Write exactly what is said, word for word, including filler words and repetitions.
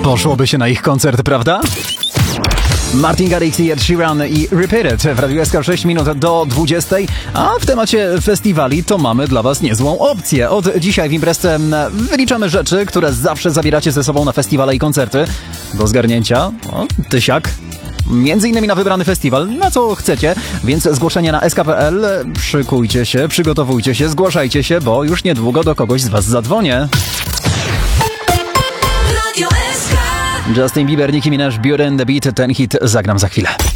Poszłoby się na ich koncert, prawda? Martin Garrix i Ed Sheeran i Repeat It w Radiu S K sześć minut do dwudziestej, a w temacie festiwali to mamy dla was niezłą opcję. Od dzisiaj w imprezce wyliczamy rzeczy, które zawsze zabieracie ze sobą na festiwale i koncerty. Do zgarnięcia, o, tysiak. Między innymi na wybrany festiwal, na co chcecie, więc zgłoszenie na S K kropka P L. Szykujcie się, przygotowujcie się, zgłaszajcie się, bo już niedługo do kogoś z was zadzwonię. Justin Bieber, Nicki Minaj, Beauty and the Beat, ten hit zagram za chwilę.